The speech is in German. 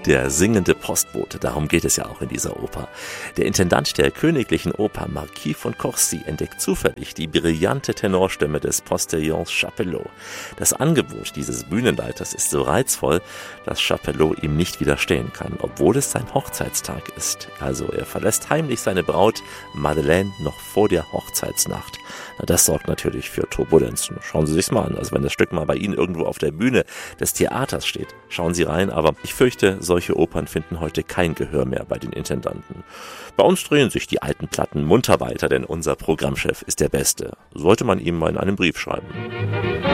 Der singende Postbote, darum geht es ja auch in dieser Oper. Der Intendant der Königlichen Oper, Marquis von Courcy, entdeckt zufällig die brillante Tenorstimme des Postillons Chapelot. Das Angebot dieses Bühnenleiters ist so reizvoll, dass Chapelot ihm nicht widerstehen kann, obwohl es sein Hochzeitstag ist. Also er verlässt heimlich seine Braut Madeleine noch vor der Hochzeitsnacht. Das sorgt natürlich für Turbulenzen. Schauen Sie sich's mal an. Also wenn das Stück mal bei Ihnen irgendwo auf der Bühne des Theaters steht, schauen Sie rein. Aber ich fürchte, solche Opern finden heute kein Gehör mehr bei den Intendanten. Bei uns drehen sich die alten Platten munter weiter, denn unser Programmchef ist der Beste. Sollte man ihm mal in einem Brief schreiben.